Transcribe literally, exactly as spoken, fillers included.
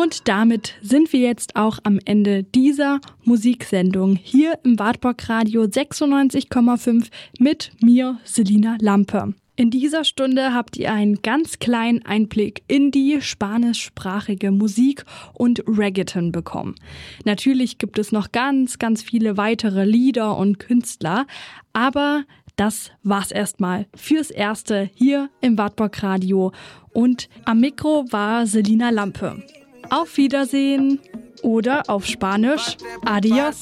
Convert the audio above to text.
Und damit sind wir jetzt auch am Ende dieser Musiksendung hier im Wartburg Radio sechsundneunzig Komma fünf mit mir, Selina Lampe. In dieser Stunde habt ihr einen ganz kleinen Einblick in die spanischsprachige Musik und Reggaeton bekommen. Natürlich gibt es noch ganz, ganz viele weitere Lieder und Künstler, aber das war's erstmal fürs Erste hier im Wartburg Radio. Und am Mikro war Selina Lampe. Auf Wiedersehen oder auf Spanisch, adios.